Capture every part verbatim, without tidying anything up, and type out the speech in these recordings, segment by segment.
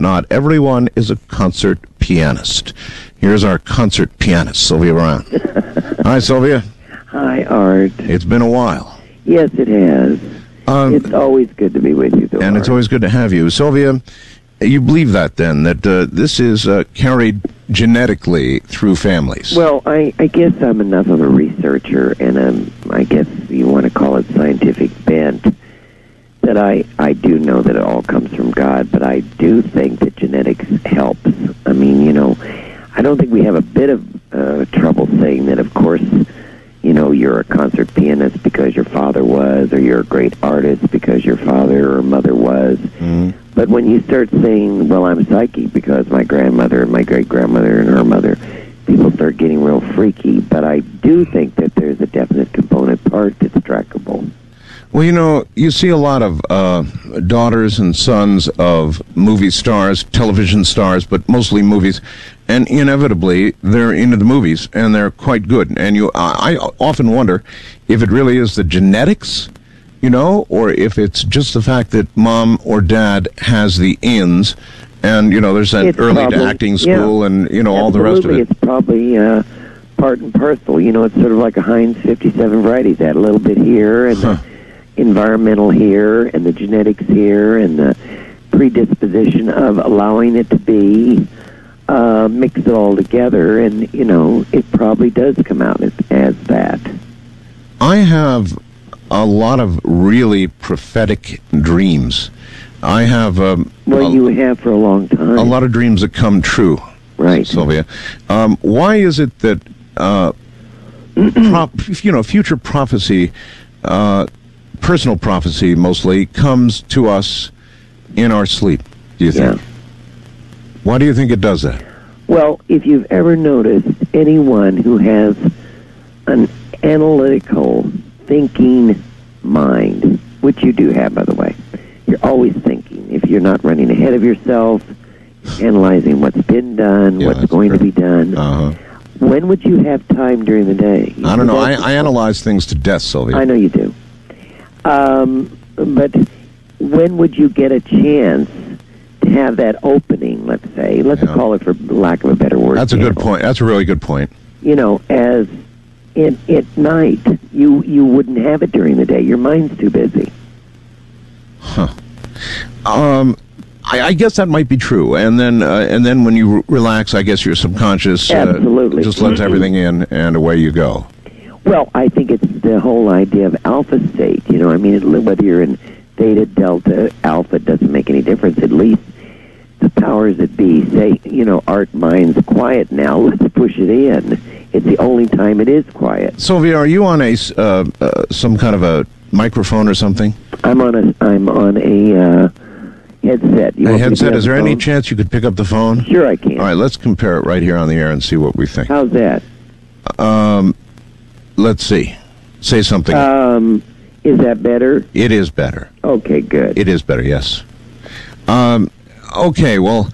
not everyone is a concert pianist. Here's our concert pianist, Sylvia Brown. Hi, Sylvia. Hi, Art. It's been a while. Yes, it has. Um, it's always good to be with you, though, And Art. it's always good to have you. Sylvia, you believe that, then, that uh, this is uh, carried genetically through families? Well, I, I guess I'm enough of a researcher, and um, I guess you want to call it scientific bent, that I, I do know that it all comes from God, but I do think that genetics helps. I mean, you know, I don't think we have a bit of uh, trouble saying that, of course, you know, you're a concert pianist because your father was, or you're a great artist because your father or mother was. Mm-hmm. But when you start saying, well, I'm psychic because my grandmother and my great-grandmother and her mother, people start getting real freaky. But I do think that there's a definite component part that's trackable. Well, you know, you see a lot of uh, daughters and sons of movie stars, television stars, but mostly movies, and inevitably they're into the movies, and they're quite good. And you, I, I often wonder if it really is the genetics, you know, or if it's just the fact that mom or dad has the ins, and, you know, there's that It's early probably- to acting school yeah. and, you know, all the rest of Absolutely, it. It's probably uh, part and parcel. You know, it's sort of like a Heinz fifty-seven variety. That a little bit here, and Huh. the environmental here, and the genetics here, and the predisposition of allowing it to be, uh, mix it all together, and, you know, it probably does come out as, as that. I have a lot of really prophetic dreams. I have um, Well, a, you have for a long time. a lot of dreams that come true, Right. Sylvia. Um, why is it that, uh, prop, you know, future prophecy, uh, personal prophecy mostly, comes to us in our sleep, do you think? Yeah. Why do you think it does that? Well, if you've ever noticed anyone who has an analytical thinking mind, which you do have, by the way, you're always thinking. If you're not running ahead of yourself, analyzing what's been done, Yeah, what's that's going true. to be done, Uh-huh. when would you have time during the day? I don't know. I, That's- I analyze things to death, Sylvia. I know you do. Um, but when would you get a chance to have that opening, let's say? Let's Yeah. call it, for lack of a better word. That's a good channel. point. That's a really good point. You know, as in, at night, you, you wouldn't have it during the day. Your mind's too busy. Huh. Um, I, I guess that might be true. And then, uh, and then when you re- relax, I guess your subconscious uh, Absolutely. just lets everything in, and away you go. Well, I think it's the whole idea of alpha state. You know, I mean, it- whether you're in theta, delta, alpha, it doesn't make any difference. At least the powers that be say, you know, Art, mind's quiet now. Let's push it in. It's the only time it is quiet. Sylvia, are you on a s- uh, uh, some kind of a microphone or something? I'm on a I'm on a uh, headset. You A want me to headset. pick up Is there the any phone? chance you could pick up the phone? Sure, I can. All right, let's compare it right here on the air and see what we think. How's that? Um, let's see. Say something. Um, is that better? It is better. Okay, good. It is better, yes. Um, okay, well,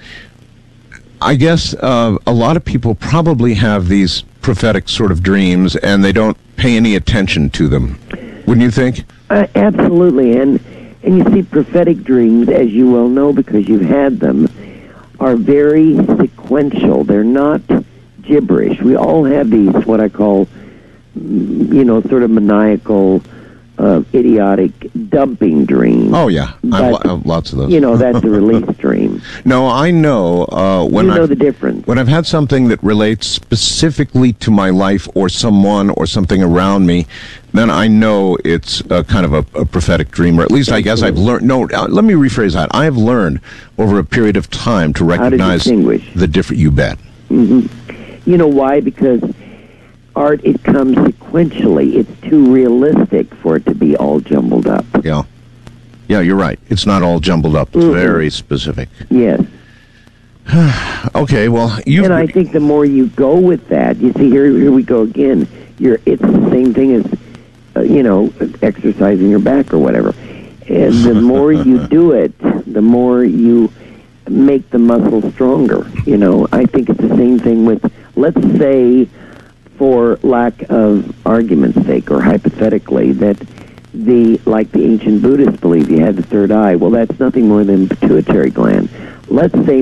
I guess uh, a lot of people probably have these prophetic sort of dreams, and they don't pay any attention to them. Wouldn't you think? Uh, absolutely, and and you see, prophetic dreams, as you well know because you've had them, are very sequential. They're not gibberish. We all have these, what I call, mm, you know, sort of maniacal, uh, idiotic dumping dreams. Oh, yeah. I But, have, lo- I have lots of those. You know, that's a release dream. No, I know uh, when you know I've, the difference. when I've had something that relates specifically to my life or someone or something around me, then I know it's a kind of a, a prophetic dream, or at least I guess I've learned. No, uh, let me rephrase that. I have learned over a period of time to How to recognize distinguish. the different. You bet. You know why? Because Art, it comes sequentially. It's too realistic for it to be all jumbled up. Yeah, yeah, you're right. It's not all jumbled up. It's Mhm. very specific. Yes. Okay, well, you. And I think the more you go with that, you see, here, here we go again. You're, it's the same thing as, uh, you know, exercising your back or whatever. And the more you do it, the more you make the muscle stronger. You know, I think it's the same thing with, let's say, for lack of argument's sake or hypothetically, that the, like the ancient Buddhists believe, you had the third eye. Well, that's nothing more than pituitary gland. Let's say